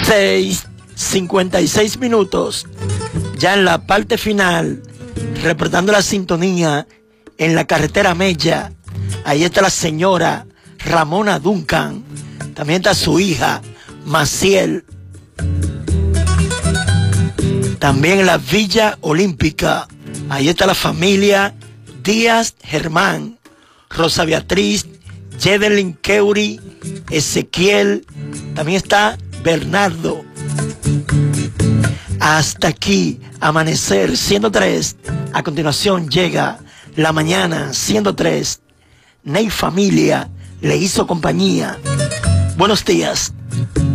6:56, ya en la parte final, reportando la sintonía en la carretera Mella. Ahí está la señora Ramona Duncan, también está su hija Maciel, también en la Villa Olímpica. Ahí está la familia Díaz Germán, Rosa Beatriz, Jedelyn Keuri, Ezequiel, también está Bernardo. Hasta aquí, Amanecer 103. A continuación llega La Mañana 103. Ney Familia le hizo compañía. Buenos días.